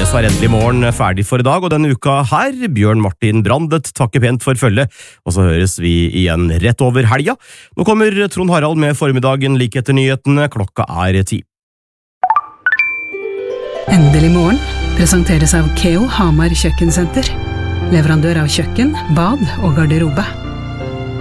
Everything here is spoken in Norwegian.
så endelig morgen ferdig for i dag, og denne uka her, Bjørn Martin Brandet takker pent for følge, og så høres vi igjen rett over helga. Nå kommer Trond Harald med formiddagen like etter nyhetene, klokka er 10. Endelig morgen presenteres av Keo Hamar Kjøkkensenter. Leverandør av kjøkken, bad og garderobe.